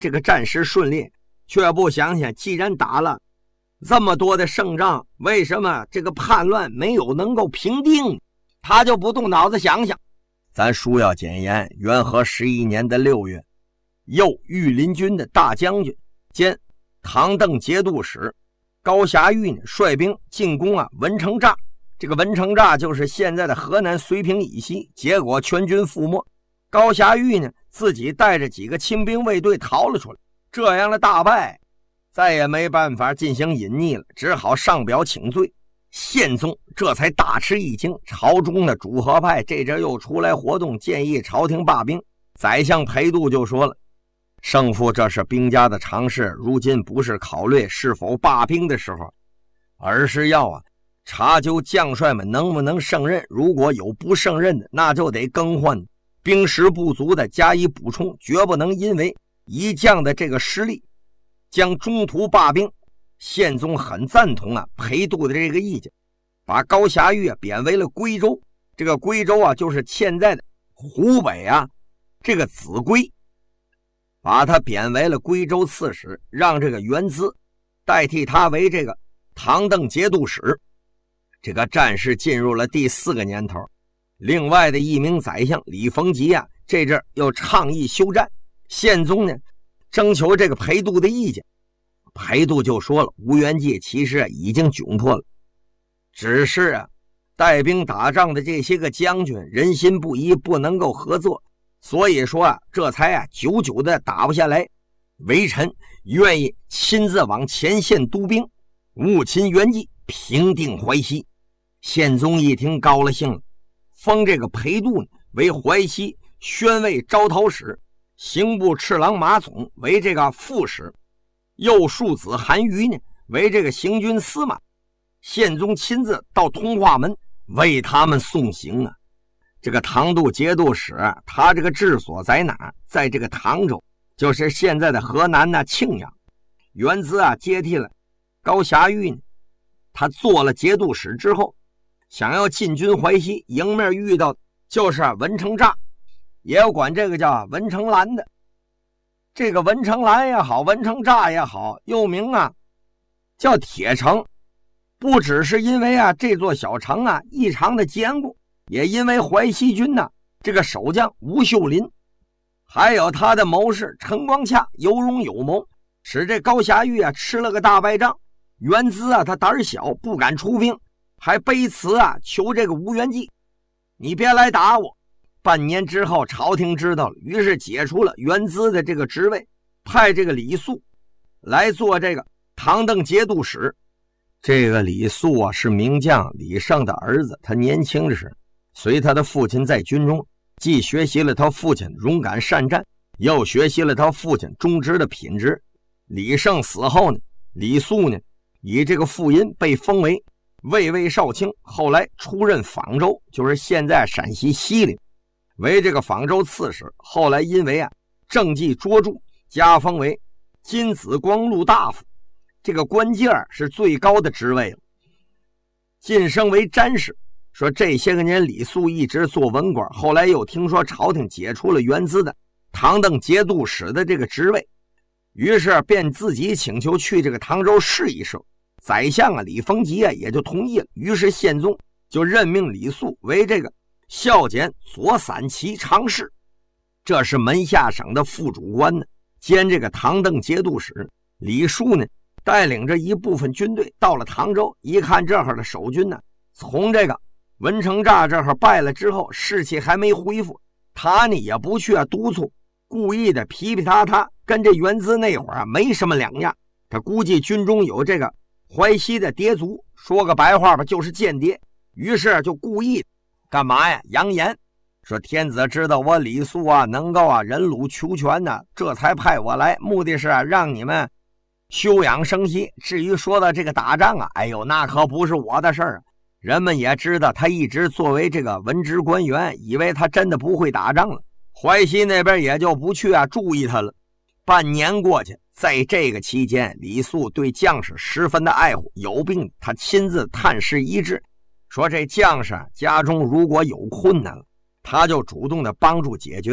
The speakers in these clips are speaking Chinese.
这个战事顺利，却不想想既然打了这么多的胜仗，为什么这个叛乱没有能够平定？他就不动脑子想想。咱书要简言，元和11年的6月，右御林军的大将军兼唐邓节度使高霞玉率兵进攻文成栅。这个文成栅就是现在的河南绥平以西，结果全军覆没。高霞玉自己带着几个亲兵卫队逃了出来。这样的大败，再也没办法进行隐匿了，只好上表请罪。宪宗这才大吃一惊，朝中的主和派这阵又出来活动，建议朝廷罢兵。宰相裴度就说了，胜负这是兵家的常事，如今不是考虑是否罢兵的时候，而是要查究将帅们能不能胜任，如果有不胜任的，那就得更换兵实不足的加以补充，绝不能因为一将的这个失利将中途罢兵。宪宗很赞同裴度的这个意见，把高霞玉贬为了归州。这个归州就是现在的湖北这个秭归，把他贬为了归州刺史，让这个元资代替他为这个唐邓节度使。这个战事进入了第4个年头，另外的一名宰相李逢吉这阵又倡议休战。宪宗征求这个裴度的意见，裴度就说了，吴元济其实已经窘迫了，只是带兵打仗的这些个将军人心不一，不能够合作，所以说这才久久的打不下来。微臣愿意亲自往前线督兵，务擒元济，平定淮西。宪宗一听高了兴了，封这个裴度为淮西宣慰招讨使，刑部侍郎马总为这个副使，右庶子韩瑜为这个行军司马。宪宗亲自到通化门为他们送行这个唐度节度使他这个治所在哪？在这个唐州，就是现在的河南庆阳。元资接替了高霞玉他做了节度使之后，想要进军淮西，迎面遇到就是文成栅，也有管这个叫文成兰的。这个文成兰也好，文成栅也好，又名叫铁城。不只是因为这座小城异常的坚固，也因为淮西军这个守将吴秀林，还有他的谋士陈光洽有勇有谋，使这高霞玉吃了个大败仗。元资他胆小不敢出兵，还背辞求这个吴元济，你别来打我。半年之后朝廷知道了，于是解除了元资的这个职位，派这个李肃来做这个唐邓节度使。这个李肃是名将李胜的儿子，他年轻的时随他的父亲在军中，既学习了他父亲勇敢善战，又学习了他父亲忠直的品质。李胜死后李肃以这个父荫被封为卫尉少卿，后来出任枋州，就是现在陕西西陵，为这个枋州刺史。后来因为政绩卓著，加封为金紫光禄大夫，这个官阶是最高的职位了，晋升为詹事。说这些个年李肃一直做文官，后来又听说朝廷解除了元资的唐邓节度使的这个职位，于是便自己请求去这个唐州试一试。宰相李逢吉也就同意了，于是宪宗就任命李肃为这个校检左散骑常侍，这是门下省的副主官兼这个唐邓节度使。李肃带领着一部分军队到了唐州，一看这儿的守军从这个文成栅这儿败了之后，士气还没恢复，他也不去督促，故意的皮皮他，跟这元资那会儿没什么两样。他估计军中有这个淮西的谍族，说个白话吧，就是间谍，于是就故意干嘛呀？扬言说天子知道我李肃能够忍辱求全这才派我来，目的是让你们休养生息。至于说到这个打仗哎呦，那可不是我的事儿。人们也知道他一直作为这个文职官员，以为他真的不会打仗了，淮西那边也就不去注意他了。半年过去，在这个期间，李肃对将士十分的爱护，有病他亲自探视医治，说这将士家中如果有困难了，他就主动的帮助解决。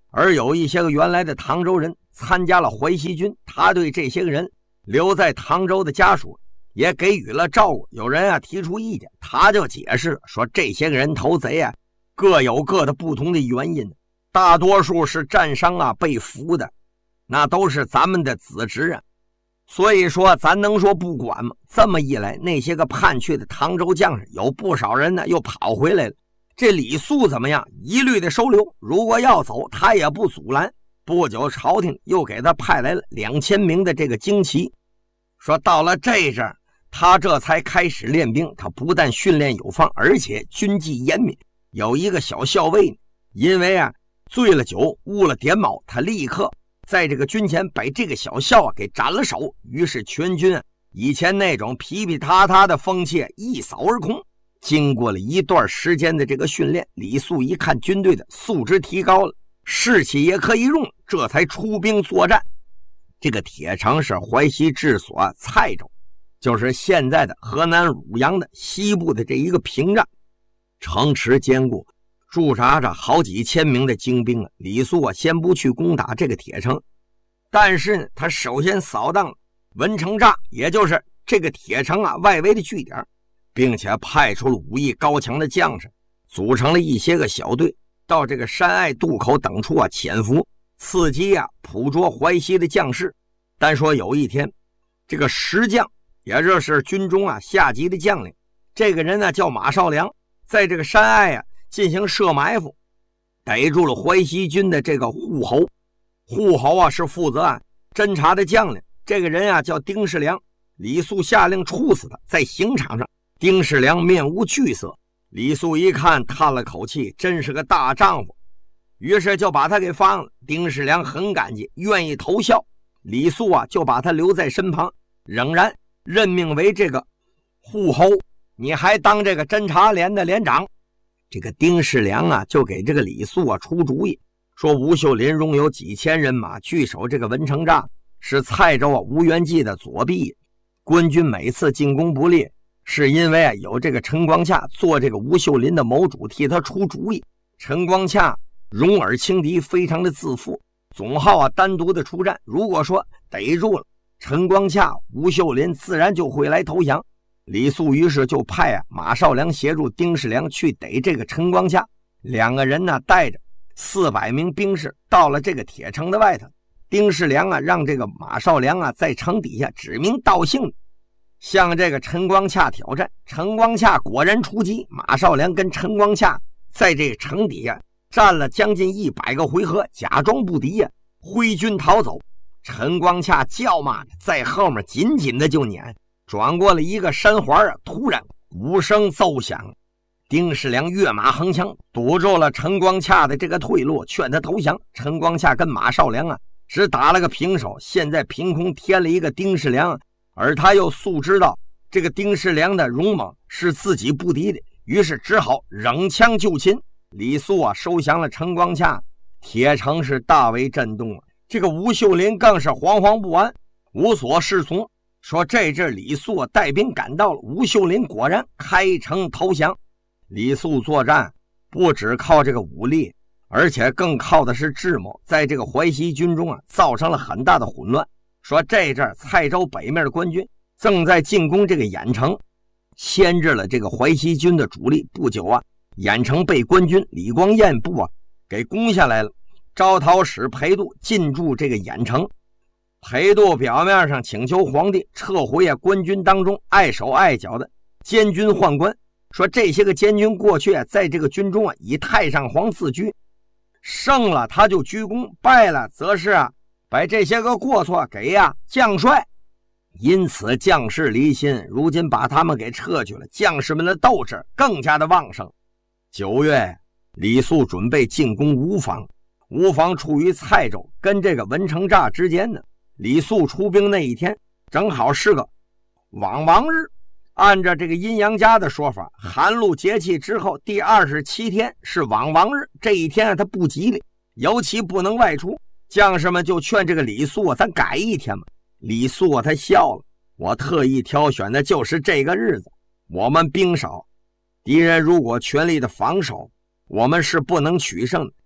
而有一些个原来的唐州人参加了淮西军，他对这些个人留在唐州的家属也给予了照顾。有人啊提出意见，他就解释说，这些个人头贼啊各有各的不同的原因，大多数是战伤啊被俘的，那都是咱们的子侄啊，所以说咱能说不管吗？这么一来，那些个叛去的唐州将士有不少人呢又跑回来了。这李肃怎么样？一律的收留，如果要走他也不阻拦。不久朝廷又给他派来了2000名的这个精骑，说到了这阵他这才开始练兵。他不但训练有方，而且军纪严明。有一个小校尉因为啊醉了酒误了点卯，他立刻在这个军前把这个小校啊给斩了首。于是全军以前那种皮皮塌塌的风气一扫而空。经过了一段时间的这个训练，李肃一看军队的素质提高了，士气也可以用，这才出兵作战。这个铁城是淮西治所蔡州，就是现在的河南汝阳的西部的这一个屏障，城池坚固，驻扎着好几千名的精兵啊。李肃啊先不去攻打这个铁城，但是呢他首先扫荡文成栅，也就是这个铁城啊外围的据点，并且派出了武艺高强的将士，组成了一些个小队，到这个山隘渡口等处啊潜伏，刺激啊捕捉淮西的将士。但说有一天，这个石将，也就是军中啊下级的将领，这个人呢叫马少良，在这个山隘啊进行设埋伏，逮住了淮西军的这个护侯。护侯啊是负责啊侦察的将领，这个人啊叫丁世良。李肃下令处死他。在刑场上，丁世良面无惧色，李肃一看叹了口气，真是个大丈夫，于是就把他给放了。丁世良很感激，愿意投效。李肃啊就把他留在身旁，仍然任命为这个护侯，你还当这个侦察连的连长。这个丁世良啊就给这个李肃啊出主意，说吴秀林拥有几千人马，据守这个文成栅，是蔡州啊吴元济的左臂。官军每次进攻不利，是因为啊有这个陈光洽做这个吴秀林的谋主，替他出主意。陈光洽容尔轻敌，非常的自负，总好啊单独的出战。如果说逮住了陈光洽，吴秀林自然就会来投降。李肃于是就派啊马少良协助丁世良去逮这个陈光洽。两个人呢带着400名兵士到了这个铁城的外头。丁世良啊让这个马少良啊在城底下指名道姓向这个陈光洽挑战。陈光洽果然出击，马少良跟陈光洽在这个城底下战了将近100个回合，假装不敌呀，挥军逃走。陈光洽叫骂着在后面紧紧的就撵，转过了一个山环啊，突然鼓声奏响，丁世良跃马横枪堵住了陈光洽的这个退路，劝他投降。陈光洽跟马少良啊只打了个平手，现在凭空添了一个丁世良，而他又素知道这个丁世良的勇猛是自己不敌的，于是只好扔枪就擒。李肃啊收降了陈光洽，铁城是大为震动啊。这个吴秀林更是惶惶不安，无所适从，说这阵李肃带兵赶到了，吴秀林果然开城投降。李肃作战不只靠这个武力，而且更靠的是智谋，在这个淮西军中啊造成了很大的混乱。说这阵蔡州北面的官军正在进攻这个郾城，牵制了这个淮西军的主力。不久啊郾城被官军李光彦部啊给攻下来了。招讨使裴度进驻这个郾城，裴度表面上请求皇帝撤回啊官军当中碍手碍脚的监军宦官，说这些个监军过去啊在这个军中啊以太上皇自居，胜了他就鞠躬，败了则是啊把这些个过错给将帅。因此将士离心，如今把他们给撤去了，将士们的斗志更加的旺盛。9月，李肃准备进攻吴房。吴房处于蔡州跟这个文成栅之间呢。李肃出兵那一天正好是个网王日，按照这个阴阳家的说法，寒露节气之后第27天是网王日，这一天他不吉利，尤其不能外出。将士们就劝这个李肃咱改一天嘛。李肃他笑了，我特意挑选的就是这个日子，我们兵少，敌人如果全力的防守，我们是不能取胜的。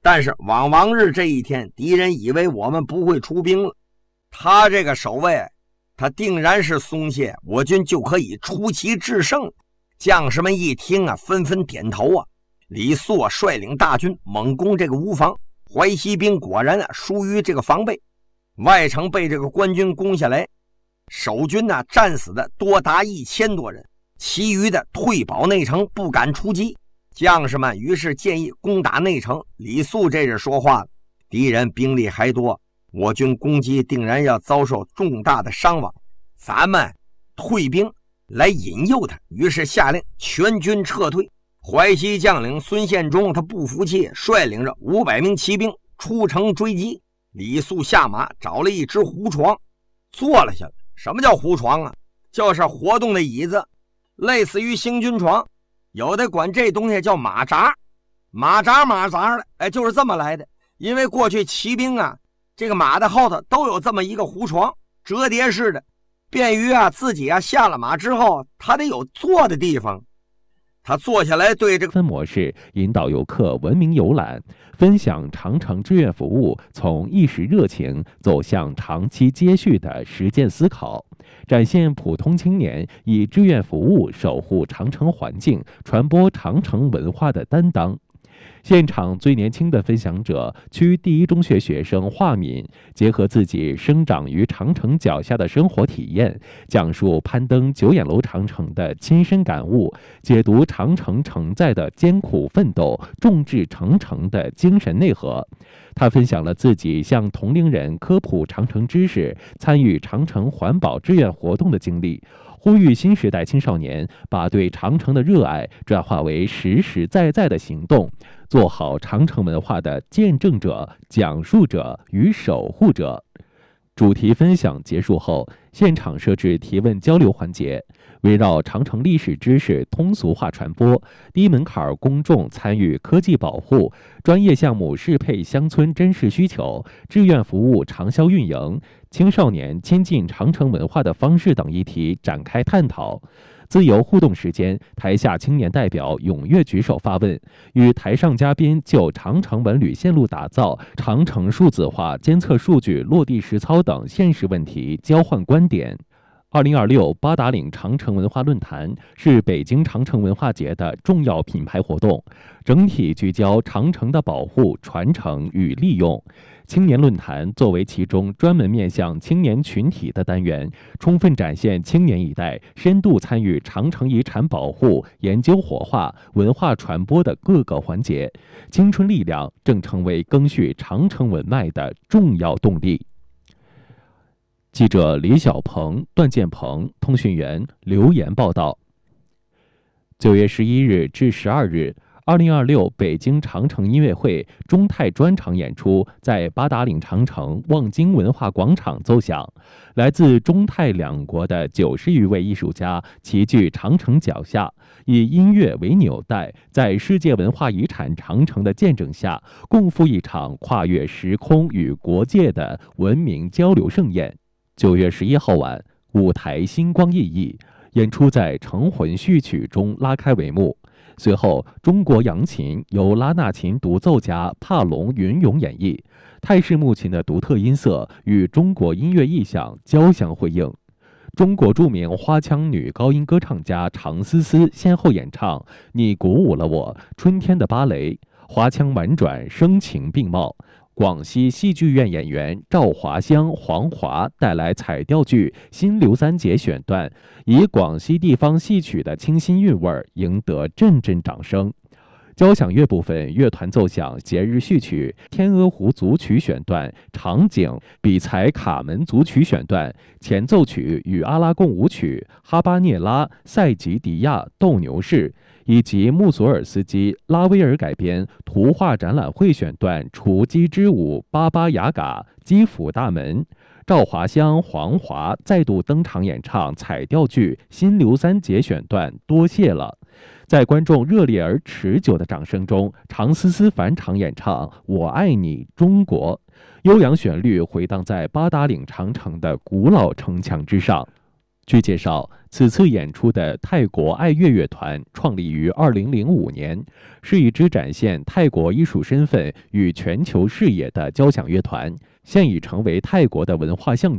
但是往日这一天，敌人以为我们不会出兵了，他这个守卫他定然是松懈，我军就可以出奇制胜。将士们一听啊，纷纷点头啊。李肃啊率领大军猛攻这个吴房，淮西兵果然啊疏于这个防备，外城被这个官军攻下来，守军呢战死的多达1000多人，其余的退保内城，不敢出击。将士们于是建议攻打内城。李肃这是说话了，敌人兵力还多，我军攻击定然要遭受重大的伤亡，咱们退兵来引诱他。于是下令全军撤退。淮西将领孙献忠他不服气，率领着500名骑兵出城追击。李肃下马找了一只胡床坐了下来。什么叫胡床啊？就是活动的椅子，类似于行军床，有的管这东西叫马扎。马扎的，就是这么来的。因为过去骑兵啊，这个马的后头都有这么一个胡床，折叠式的，便于啊自己啊下了马之后，他得有坐的地方。他坐下来对这个分模式引导游客文明游览，分享长城志愿服务从一时热情走向长期接续的实践思考，展现普通青年以志愿服务守护长城环境、传播长城文化的担当。现场最年轻的分享者区第一中学学生华敏，结合自己生长于长城脚下的生活体验，讲述攀登九眼楼长城的亲身感悟，解读长城承载的艰苦奋斗、众志成城的精神内核。他分享了自己向同龄人科普长城知识、参与长城环保志愿活动的经历，呼吁新时代青少年把对长城的热爱转化为实实在在的行动，做好长城文化的见证者、讲述者与守护者。主题分享结束后，现场设置提问交流环节，围绕长城历史知识通俗化传播、低门槛公众参与科技保护、专业项目适配乡村真实需求、志愿服务长效运营、青少年亲近长城文化的方式等议题展开探讨。自由互动时间，台下青年代表踊跃举手发问，与台上嘉宾就长城文旅线路打造、长城数字化监测数据落地实操等现实问题交换观点。2026八达岭长城文化论坛是北京长城文化节的重要品牌活动，整体聚焦长城的保护、传承与利用。青年论坛作为其中专门面向青年群体的单元，充分展现青年一代深度参与长城遗产保护、研究活化、文化传播的各个环节。青春力量正成为赓续长城文脉的重要动力。记者李小鹏、段建鹏，通讯员刘岩报道。9月11日至12日，2026北京长城音乐会中泰专场演出在八达岭长城望京文化广场奏响。来自中泰两国的90余位艺术家齐聚长城脚下，以音乐为纽带，在世界文化遗产长城的见证下，共赴一场跨越时空与国界的文明交流盛宴。9月11号晚，舞台星光熠熠，演出在《城魂序曲》中拉开帷幕。随后，中国扬琴由拉纳琴独奏家帕隆云勇演绎，泰式木琴的独特音色与中国音乐意象交相辉映。中国著名花腔女高音歌唱家常思思先后演唱《你鼓舞了我》《春天的芭蕾》，花腔婉转，声情并茂。广西戏剧院演员赵华香、黄华带来彩调剧《新刘三姐》选段，以广西地方戏曲的清新韵味赢得阵阵掌声。交响乐部分，乐团奏响节日序曲《天鹅湖组曲》选段、场景比才卡门组曲选段、前奏曲与阿拉贡舞曲、哈巴涅拉、塞吉迪亚斗牛士，以及穆索尔斯基、拉威尔改编图画展览会选段《雏鸡之舞》、巴巴雅嘎、基辅大门。赵华香、黄华再度登场演唱彩调剧《新刘三姐》选段多谢了。在观众热烈而持久的掌声中，常思思返场演唱《我爱你中国》，悠扬旋律回荡在八达岭长城的古老城墙之上。 据介绍，此次演出的泰国爱乐乐团创立于2005年，是一支展现泰国艺术身份与全球视野的交响乐团，现已成为泰国的文化象